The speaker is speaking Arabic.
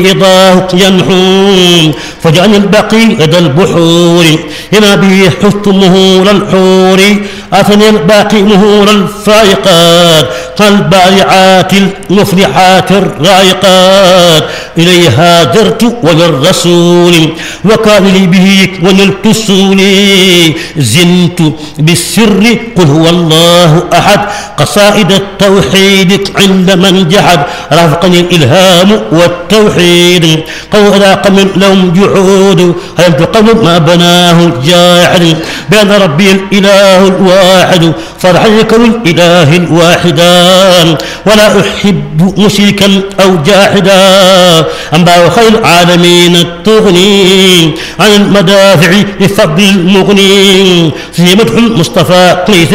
رضاه ينحو فجعل البقي لدى البحور إما به حفت مهور الحور أثني الباقي مهور الفائقات كالبارعات المفلحات الرائقات إليه هاجرت وللرسول وكان لي به ونلت السولي زنت بالسر قل هو الله أحد قصائد التوحيد عند من جحد رافقني الإلهام والتوحيد قولا من لهم جحود هل تقبل ما بناه جاحد بأن ربي الإله الواحد فرحك الإله الواحدان ولا أحب مشركا أو جاحدا أنباء خير العالمين التغني عن المدافع بفضل المغني في مدح المصطفى